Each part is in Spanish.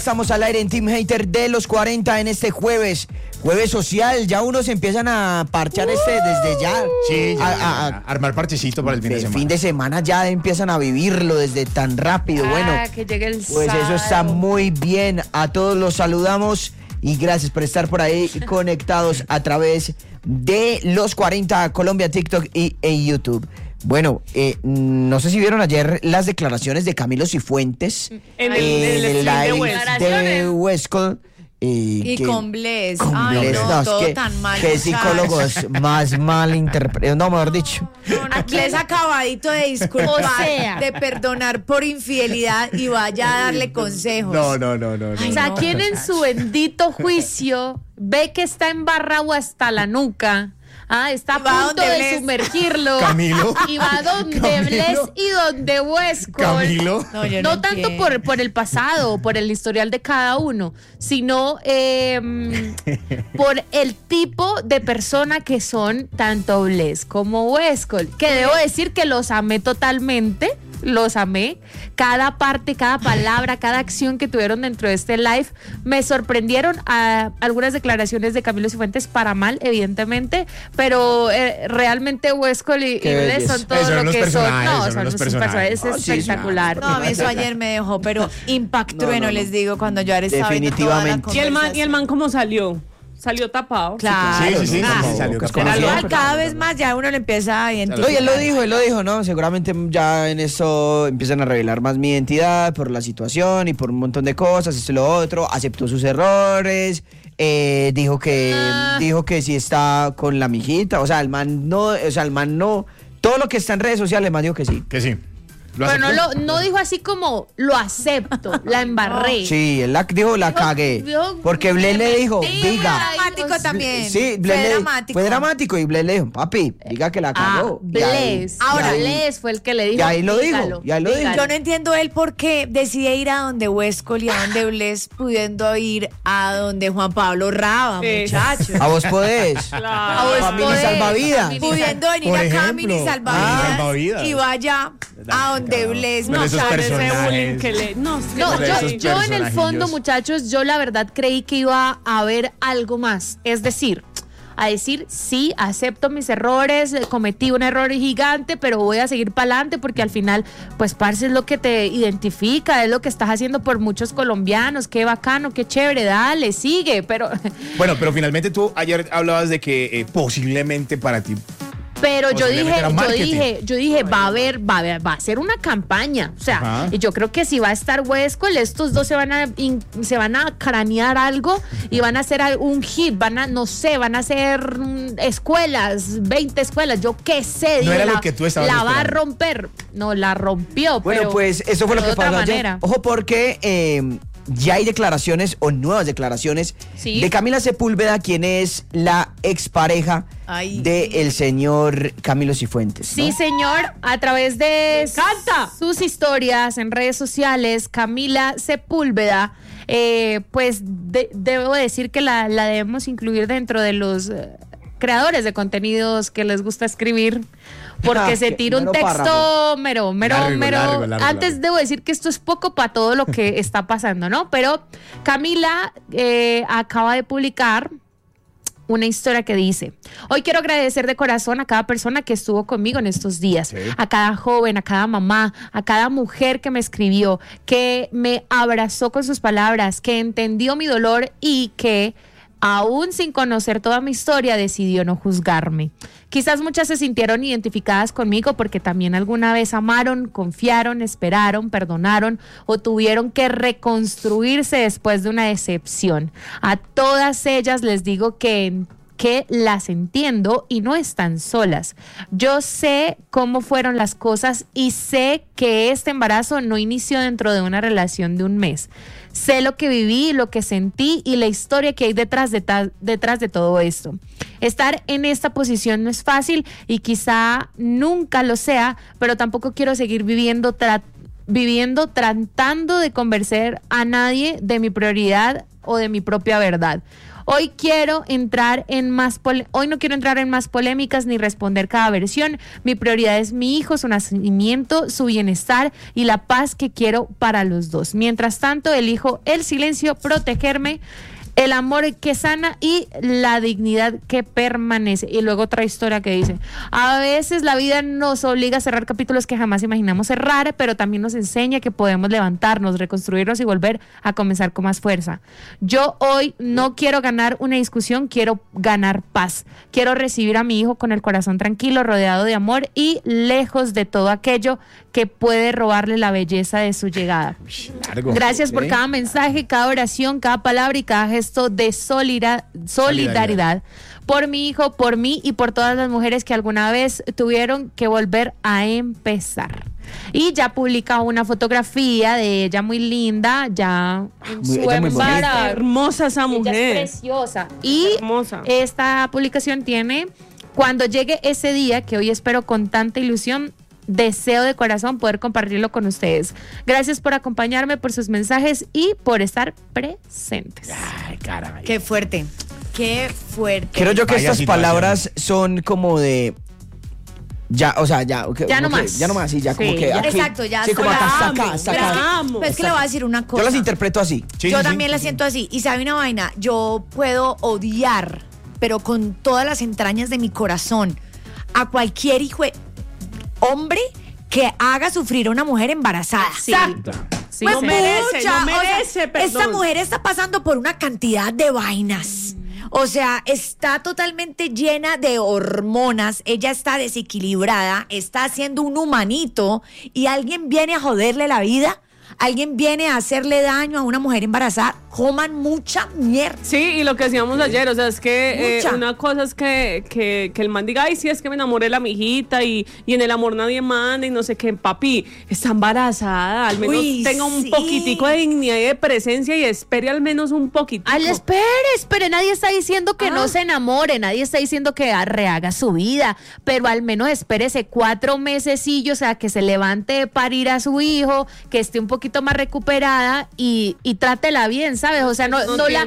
Estamos al aire en Team Hater de los 40 en este jueves social. Ya unos empiezan a parchar desde ya. Sí, a armar parchecito para el fin de semana. Fin de semana ya empiezan a vivirlo desde tan rápido. Bueno, que llegue el pues sábado. eso está muy bien. A todos los saludamos y gracias por estar por ahí conectados a través de los 40 Colombia, TikTok y YouTube. Bueno, no sé si vieron ayer las declaraciones de Camilo Cifuentes En el live de Westcol. Y con Bless. Con Ay, Bless, no, es todo que, tan mal. que psicólogos más mal interpretados, no, mejor dicho. Bless acabadito de disculpar, O sea. de perdonar por infidelidad y vaya a darle consejos. No. O sea, ¿quién en su bendito juicio ve que está embarrado hasta la nuca? Está a Y va punto donde de Bless. sumergirlo. Camilo. Y va donde Camilo. Bless y donde Westcol. Camilo. No, yo No tanto entiendo. por el pasado, por el historial de cada uno, sino por el tipo de persona que son tanto Bless como Westcol. Que debo decir que los amé totalmente. Los amé. Cada parte, cada palabra, cada acción que tuvieron dentro de este live me sorprendieron. A algunas declaraciones de Camilo Cifuentes para mal, evidentemente, pero realmente Westcol y Qué Bless belleza. son todo Son lo los que son. personajes, No, son son los los personajes. personajes. Es Sí, espectacular. No, a mí eso ayer me dejó, pero impactrueno, No. les digo, cuando yo estaba viendo toda la Definitivamente. ¿Y el man cómo salió? Salió tapado. Claro. Sí. Salió Como como siempre. siempre. Cada vez más ya uno le empieza a identificar. No, y él lo dijo, ¿no? Seguramente ya en eso empiezan a revelar más mi identidad por la situación y por un montón de cosas, esto y lo otro. Aceptó sus errores, dijo que sí está con la mijita. O sea, el man no, todo lo que está en redes sociales, el man dijo que sí. Que sí. ¿Lo Pero aceptó? no dijo así como lo acepto, la embarré. Sí, él dijo la cagué. Porque Bless le dijo, diga. Dramático también. Sí, fue dramático y Bless le dijo, papi, diga que la cagó. Bless. Ahora, Bless fue el que le dijo. y ahí lo dijo, dígalo, y ahí lo dijo. dígalo. Yo no entiendo él por qué decide ir a donde Westcol y a donde Bless, pudiendo ir a donde Juan Pablo Raba, Sí. muchachos. A vos podés. A vos Family podés, salvavidas. family Pudiendo venir Por a ejemplo, Camini Salvavidas, Salvavidas. y vaya a donde Bless. Pero No, esos sabe. Ese personajes. bullying que le... No, es que No, de esos yo en el fondo, personajillos. muchachos, yo la verdad creí que iba a haber algo más. Es decir, a decir, sí, acepto mis errores, cometí un error gigante, pero voy a seguir para adelante porque al final, pues, parce, es lo que te identifica, es lo que estás haciendo por muchos colombianos. Qué bacano, qué chévere, dale, sigue, pero... Bueno, pero finalmente tú ayer hablabas de que posiblemente para ti. Pero yo Posiblemente era marketing. dije, va a ser una campaña. O sea, Ajá. y yo creo que si va a estar Westcol, estos dos se van a cranear algo y van a hacer un hit, van a hacer escuelas, 20 escuelas, yo qué sé. No digo, era lo que tú estabas la va a esperando. romper. No, la rompió, Bueno, pero pues eso fue lo de que otra pasó ayer. manera. Ojo porque ya hay declaraciones o nuevas declaraciones Sí. de Camila Sepúlveda, quien es la expareja Ay. del señor Camilo Cifuentes, ¿no? Sí, señor, a través de encanta. sus historias en redes sociales, Camila Sepúlveda, pues debo decir que la debemos incluir dentro de los creadores de contenidos que les gusta escribir, porque se tira un mero texto párrafo. mero. Largo. Antes debo decir que esto es poco para todo lo que está pasando, ¿no? Pero Camila acaba de publicar una historia que dice: hoy quiero agradecer de corazón a cada persona que estuvo conmigo en estos días, Sí. a cada joven, a cada mamá, a cada mujer que me escribió, que me abrazó con sus palabras, que entendió mi dolor y que, aún sin conocer toda mi historia, decidió no juzgarme. Quizás muchas se sintieron identificadas conmigo porque también alguna vez amaron, confiaron, esperaron, perdonaron o tuvieron que reconstruirse después de una decepción. A todas ellas les digo que las entiendo y no están solas. Yo sé cómo fueron las cosas y sé que este embarazo no inició dentro de una relación de un mes. Sé lo que viví, lo que sentí y la historia que hay detrás de todo esto. Estar en esta posición no es fácil y quizá nunca lo sea, pero tampoco quiero seguir viviendo tratando de convencer a nadie de mi prioridad o de mi propia verdad. Hoy no quiero entrar en más polémicas ni responder cada versión. Mi prioridad es mi hijo, su nacimiento, su bienestar y la paz que quiero para los dos. Mientras tanto, elijo el silencio, protegerme, el amor que sana y la dignidad que permanece. Y luego otra historia que dice: a veces la vida nos obliga a cerrar capítulos que jamás imaginamos cerrar, pero también nos enseña que podemos levantarnos, reconstruirnos y volver a comenzar con más fuerza. Yo hoy no quiero ganar una discusión, quiero ganar paz. Quiero recibir a mi hijo con el corazón tranquilo, rodeado de amor y lejos de todo aquello que puede robarle la belleza de su llegada. Largo. Gracias por cada mensaje, cada oración, cada palabra y cada gesto de solidaridad por mi hijo, por mí y por todas las mujeres que alguna vez tuvieron que volver a empezar. Y ya publica una fotografía de ella muy linda, ya en su ella muy bonita. embarazo. Hermosa esa mujer. Ella es preciosa. Y Hermosa. esta publicación tiene: cuando llegue ese día, que hoy espero con tanta ilusión, deseo de corazón poder compartirlo con ustedes. Gracias por acompañarme, por sus mensajes y por estar presentes. Ay, caray. Qué fuerte. Qué fuerte. Creo yo que Vaya estas situación. palabras son como de... Ya, o sea, ya. Ya no como que- más. Ya no más, sí, ya como Sí, que ya. aquí. Exacto, ya Sí, como sola. acá, Amo, saca, la saca. amo. Pero es que le voy a decir una cosa. Yo las interpreto así. Sí, Yo sí, también sí. la siento así. Y sabe una vaina, yo puedo odiar, pero con todas las entrañas de mi corazón, a cualquier hijo de hombre que haga sufrir a una mujer embarazada. Sí. Exacto. Sí, Pues No sí. merece, pucha, no merece, perdón. esta mujer está pasando por una cantidad de vainas. O sea, está totalmente llena de hormonas, ella está desequilibrada, está haciendo un humanito y alguien viene a joderle la vida, alguien viene a hacerle daño a una mujer embarazada. Coman mucha mierda. Sí, y lo que decíamos ayer, o sea, es que Mucha. una cosa es que el man diga: ay, sí, es que me enamoré de la mijita y en el amor nadie manda y no sé qué. Papi, está embarazada, al menos Uy, tenga un sí. poquitico de dignidad y de presencia y espere al menos un poquitico. Espere, nadie está diciendo que no se enamore, nadie está diciendo que rehaga su vida, pero al menos espérese 4 mesecillos a que se levante de parir a su hijo, que esté un poquito más recuperada y trátela bien, ¿sabes? O sea, no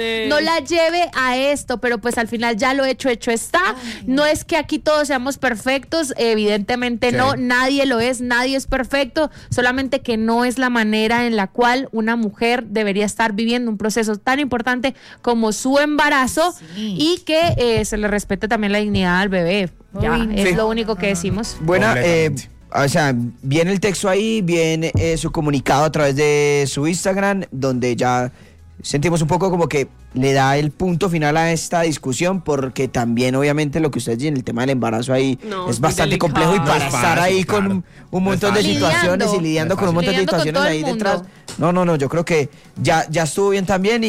la lleve a esto, pero pues al final ya lo hecho está. No es que aquí todos seamos perfectos, evidentemente Sí. no, nadie lo es, nadie es perfecto, solamente que no es la manera en la cual una mujer debería estar viviendo un proceso tan importante como su embarazo y que se le respete también la dignidad al bebé. Ya, Uy, es sí. lo único que decimos. Buena, Completamente. o sea, viene el texto ahí, viene su comunicado a través de su Instagram, donde ya sentimos un poco como que le da el punto final a esta discusión, porque también obviamente lo que ustedes dicen, el tema del embarazo ahí No, es es bastante delicado. complejo y No para es estar fácil, ahí claro. con No un montón de es fácil. situaciones y lidiando con un montón de Lidiando con situaciones todo el ahí mundo. detrás. No, yo creo que ya estuvo bien también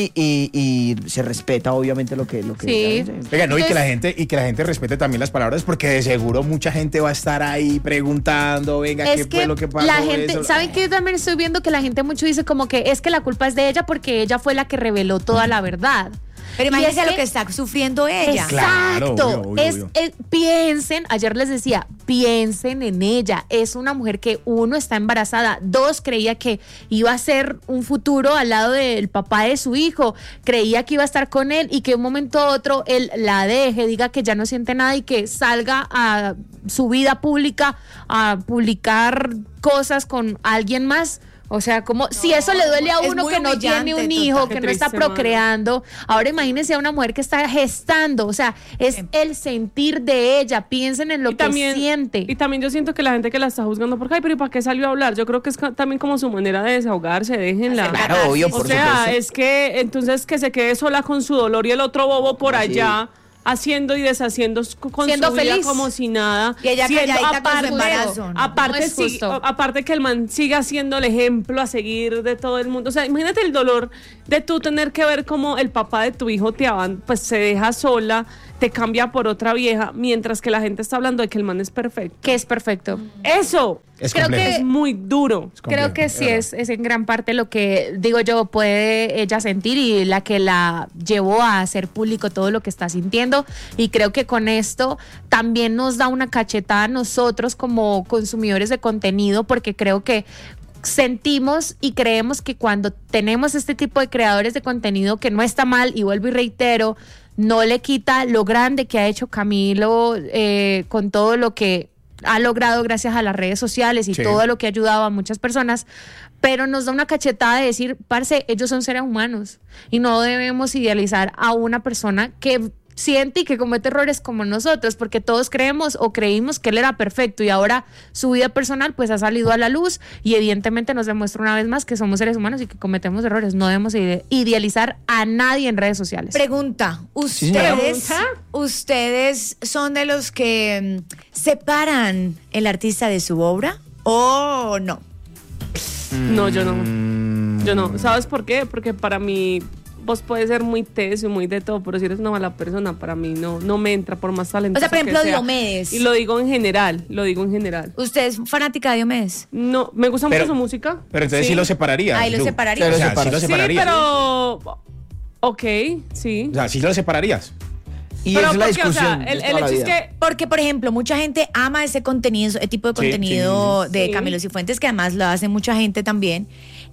y se respeta obviamente lo que Sí. Oiga, no, y que Entonces- la gente respete también las palabras, porque de seguro mucha gente va a estar ahí preguntando, venga, Es qué fue que lo que pasó. la gente, eso? ¿saben qué? Yo también estoy viendo que la gente mucho dice como que es que la culpa es de ella porque ella fue la que reveló toda la verdad. Pero Y imagínense es lo que está sufriendo ella. Claro, Exacto. obvio. Piensen, ayer les decía, piensen en ella. Es una mujer que, 1, está embarazada, 2, creía que iba a ser un futuro al lado del papá de su hijo, creía que iba a estar con él y que de un momento a otro él la deje, diga que ya no siente nada y que salga a su vida pública a publicar cosas con alguien más. O sea, como si eso le duele a es uno muy que no tiene humillante, un hijo, total. que Qué no está triste, mano. procreando. Ahora imagínense a una mujer que está gestando. O sea, es el sentir de ella. Piensen en lo Y que siente. Y también yo siento que la gente que la está juzgando, porque, ay, pero ¿y para qué salió a hablar? Yo creo que es también como su manera de desahogarse, déjenla. Claro, obvio, O por sea, supuesto. es que entonces que se quede sola con su dolor y el otro bobo por allá haciendo y deshaciendo con Siendo su vida feliz. como si nada. Y ella Siendo- calladita con su embarazo, ¿no? Aparte, No es justo. aparte que el man siga siendo el ejemplo a seguir de todo el mundo. O sea, imagínate el dolor de tú tener que ver cómo el papá de tu hijo pues se deja sola, te cambia por otra vieja, mientras que la gente está hablando de que el man es perfecto. Que es perfecto. Eso Es creo complejo. que- es muy duro. Es complejo, Creo que sí verdad. es en gran parte lo que, digo yo, puede ella sentir y la que la llevó a hacer público todo lo que está sintiendo. Y creo que con esto también nos da una cachetada a nosotros como consumidores de contenido, porque creo que sentimos y creemos que cuando tenemos este tipo de creadores de contenido, que no está mal, y vuelvo y reitero, no le quita lo grande que ha hecho Camilo con todo lo que ha logrado gracias a las redes sociales y Sí. todo lo que ha ayudado a muchas personas, pero nos da una cachetada de decir, parce, ellos son seres humanos y no debemos idealizar a una persona que siente y que comete errores como nosotros, porque todos creemos o creímos que él era perfecto y ahora su vida personal pues ha salido a la luz y evidentemente nos demuestra una vez más que somos seres humanos y que cometemos errores. No debemos idealizar a nadie en redes sociales. Pregunta, señora. ¿ustedes son de los que separan el artista de su obra o no? No, yo no. Yo no. ¿Sabes por qué? Porque para mí vos puedes ser muy teso y muy de todo, pero si eres una mala persona, para mí no me entra por más talento. O sea, por ejemplo, Diomedes. Y lo digo en general, ¿Usted es fanática de Diomedes? No, me gusta Pero- mucho su música. Pero entonces sí lo separarías. Ahí lo Lu. separaría. O sea, Lo sí lo Sí, separarías. pero... Ok, sí. O sea, sí lo separarías. Y Pero esa es la porque, o sea, discusión. el de toda la hecho es vida. que... Porque, por ejemplo, mucha gente ama ese contenido, ese tipo de Sí, contenido sí, de sí. Camilo Cifuentes, que además lo hace mucha gente también.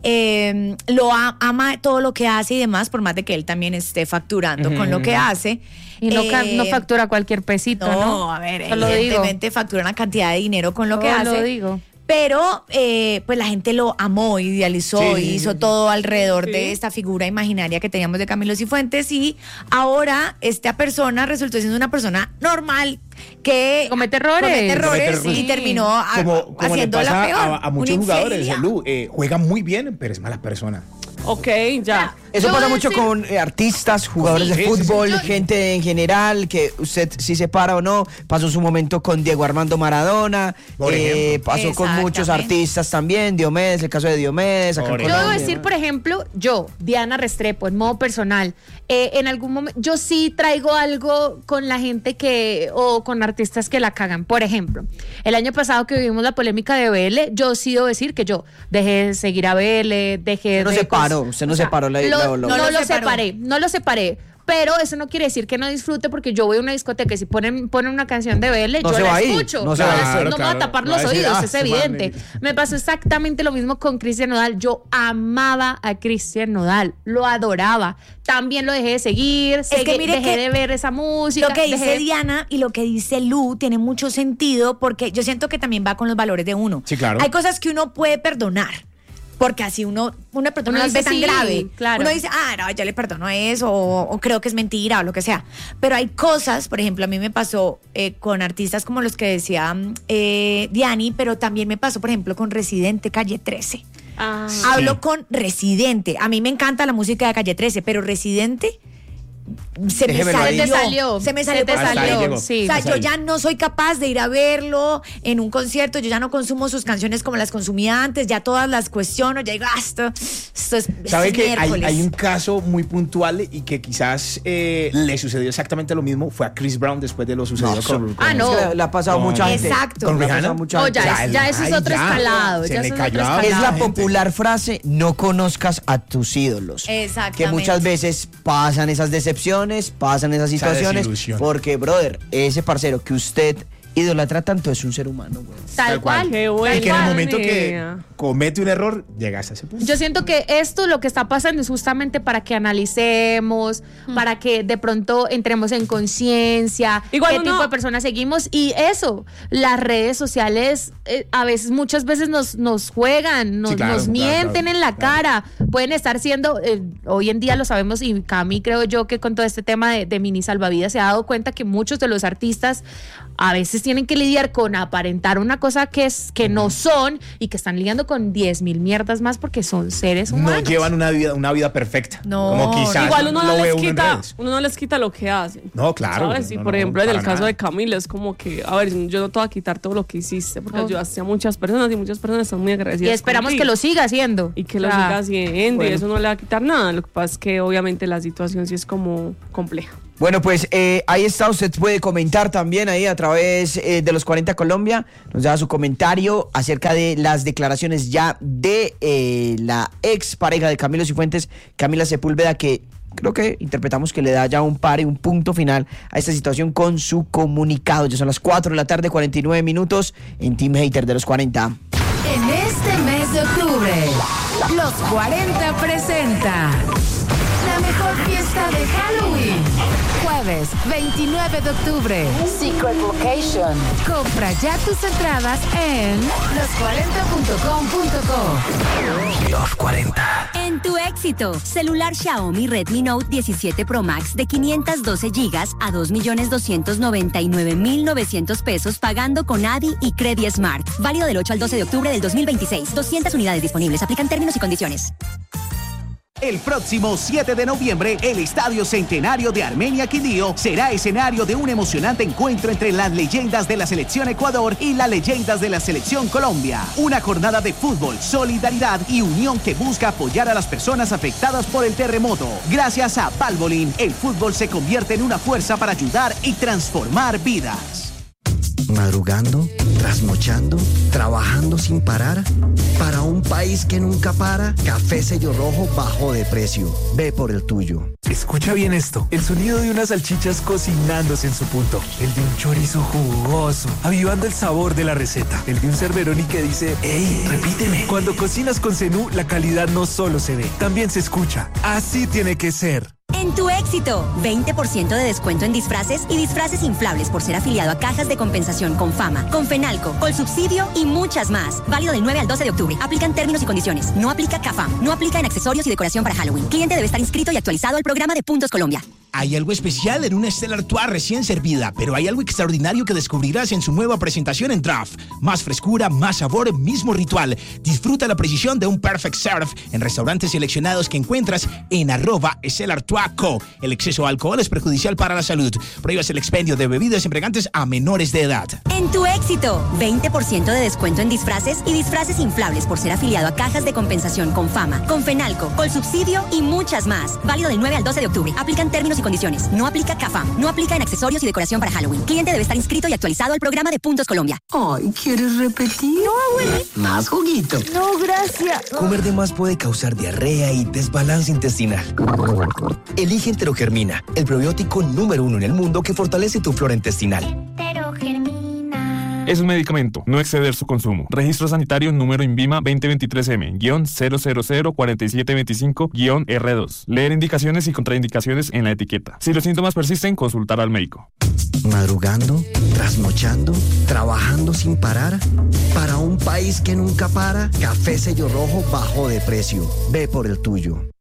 Ama todo lo que hace y demás, por más de que él también esté facturando con lo que hace. Y no factura cualquier pesito, ¿no? No, a ver, Solo digo. evidentemente factura una cantidad de dinero con lo que Solo hace. digo. Pero pues la gente lo amó, idealizó Sí, y sí, hizo sí. todo alrededor Sí. de esta figura imaginaria que teníamos de Camilo Cifuentes, y ahora esta persona resultó siendo una persona normal que Comete errores. y Sí. terminó Como le haciéndola pasa peor. a muchos Una jugadores, infidelidad. Lu, juegan muy bien, pero es mala persona. Ok, ya. Eso Yo pasa voy a mucho decir- con artistas, jugadores Sí, de sí, sí, fútbol, sí. gente en general, que usted si se para o no. Pasó su momento con Diego Armando Maradona, Por ejemplo. pasó con muchos Exactamente. artistas también, Diomedes, el caso de Diomedes. acá en Por Yo Colombia. debo decir, por ejemplo, Diana Restrepo, en modo personal, en algún momento, yo sí traigo algo con la gente o con artistas que la cagan. Por ejemplo, el año pasado que vivimos la polémica de BL, yo sí debo decir que yo dejé de seguir a BL, dejé No de... separó, usted no separó la- no lo- lo separó. separé. Pero eso no quiere decir que no disfrute, porque yo voy a una discoteca y si ponen una canción de BL, No yo se va la a ir, escucho. no se va a ir. No me voy a Claro, tapar no va los a decir, oídos, "Ah, es ese man evidente. Me pasó exactamente lo mismo con Cristian Nodal. Yo amaba a Cristian Nodal, lo adoraba. También lo dejé de seguir, que mire dejé que de ver esa música. Lo que dice dejé de- Diana y lo que dice Lu tiene mucho sentido, porque yo siento que también va con los valores de uno. Sí, claro. Hay cosas que uno puede perdonar, porque así una persona Uno no las ve dice, tan sí, grave. claro. Uno dice, no, yo le perdono eso, o creo que es mentira, o lo que sea. Pero hay cosas, por ejemplo, a mí me pasó con artistas como los que decía Diani, pero también me pasó, por ejemplo, con Residente, Calle 13. Ah. Hablo con Residente. A mí me encanta la música de Calle 13, pero Residente se me Déjemelo ahí. salió. Se te salió. Se me salió. Se te por Hasta ahí salió, llegó. sí. O sea, Hasta yo ahí. ya no soy capaz de ir a verlo en un concierto, yo ya no consumo sus canciones como las consumía antes, ya todas las cuestiono, ya digo, esto es ¿Sabe que miércoles. hay un caso muy puntual y que quizás le sucedió exactamente lo mismo? Fue a Chris Brown después de lo sucedido con Ah, no. Es que le ha pasado No, mucha gente. exacto. ¿Con Le ha Rihanna? pasado mucha No, gente. ya eso es otro escalado. Se Ya le eso es cayó otro a- Es escalado. la popular frase, no conozcas a tus ídolos. Exactamente. Que muchas veces pasan esas decepciones, pasan esas situaciones. desilusión. Porque, brother, ese parcero que usted idolatra tanto es un ser humano, güey. Tal cual. Qué tal bueno. Y que en el cual. momento que Mira. comete un error, llegas a ese punto. Yo siento que esto lo que está pasando es justamente para que analicemos, para que de pronto entremos en conciencia, Igual qué uno- tipo de personas seguimos. Y eso, las redes sociales muchas veces nos juegan, nos, Sí, claro, nos claro, mienten claro, en la claro. cara. Pueden estar siendo, hoy en día lo sabemos, y Cami creo yo que con todo este tema de mini salvavidas se ha dado cuenta que muchos de los artistas a veces tienen que lidiar con aparentar una cosa que no son, y que están lidiando con 10,000 mierdas más porque son seres No humanos. llevan una vida perfecta. No, como quizás Igual uno lo no, ve les uno en quita, redes. uno no les quita lo que hacen. No, claro. ¿Sabes? Y no, por no, ejemplo, en el para caso nada. de Camila es como que, a ver, yo no te voy a quitar todo lo que hiciste, porque No. ayudaste a muchas personas y muchas personas están muy Y agradecidas. esperamos contigo. que lo siga haciendo. Y que lo O sea, siga haciendo, bueno. y eso no le va a quitar nada. Lo que pasa es que obviamente la situación sí es como compleja. Bueno, pues ahí está, usted puede comentar también ahí a través de los 40 Colombia, nos da su comentario acerca de las declaraciones ya de la ex pareja de Camilo Cifuentes, Camila Sepúlveda, que creo que interpretamos que le da ya un par y un punto final a esta situación con su comunicado. Ya son las 4 de la tarde, 49 minutos en Team Hater de los 40. En este mes de octubre, los 40 presenta la mejor fiesta de Halloween. jueves 29 de octubre. Secret Location. Compra ya tus entradas en los40.com.co. Los 40. En tu éxito, celular Xiaomi Redmi Note 17 Pro Max de 512 GB a 2.299.900 pesos pagando con ADI y Credit Smart. Válido del 8 al 12 de octubre del 2026. 200 unidades disponibles. Aplican términos y condiciones. El próximo 7 de noviembre, el Estadio Centenario de Armenia Quindío será escenario de un emocionante encuentro entre las leyendas de la Selección Ecuador y las leyendas de la Selección Colombia. Una jornada de fútbol, solidaridad y unión que busca apoyar a las personas afectadas por el terremoto. Gracias a Valvoline, el fútbol se convierte en una fuerza para ayudar y transformar vidas. Madrugando, trasnochando, trabajando sin parar. Para un país que nunca para, Café Sello Rojo bajó de precio. Ve por el tuyo. Escucha bien esto, el sonido de unas salchichas cocinándose en su punto, el de un chorizo jugoso, avivando el sabor de la receta, el de un Cerveroni que dice, ¡ey, repíteme! Cuando cocinas con Zenú, la calidad no solo se ve, también se escucha. Así tiene que ser. En tu éxito, 20% de descuento en disfraces y disfraces inflables por ser afiliado a Cajas de Compensación con Fama, con Fenalco, Colsubsidio y muchas más. Válido del 9 al 12 de octubre. Aplican términos y condiciones. No aplica CAFAM. No aplica en accesorios y decoración para Halloween. Cliente debe estar inscrito y actualizado al programa de Puntos Colombia. Hay algo especial en una Stella Artois recién servida, pero hay algo extraordinario que descubrirás en su nueva presentación en Draft. Más frescura, más sabor, mismo ritual. Disfruta la precisión de un Perfect Serve en restaurantes seleccionados que encuentras en @StellaArtoisCo. El exceso de alcohol es perjudicial para la salud. Prohíbas el expendio de bebidas embriagantes a menores de edad. En tu éxito, 20% de descuento en disfraces y disfraces inflables por ser afiliado a Cajas de Compensación con Fama, con Fenalco, Colsubsidio y muchas más. Válido del 9 al 12 de octubre. Aplican términos y condiciones. No aplica CAFAM. No aplica en accesorios y decoración para Halloween. Cliente debe estar inscrito y actualizado al programa de Puntos Colombia. Ay, ¿quieres repetir? No, abuelita. Más juguito. No, gracias. Comer de más puede causar diarrea y desbalance intestinal. Elige Enterogermina, el probiótico número 1 en el mundo que fortalece tu flora intestinal. Es un medicamento, no exceder su consumo. Registro sanitario número INVIMA 2023M-0004725-R2. Leer indicaciones y contraindicaciones en la etiqueta. Si los síntomas persisten, consultar al médico. Madrugando, trasnochando, trabajando sin parar. Para un país que nunca para, Café Sello Rojo bajó de precio. Ve por el tuyo.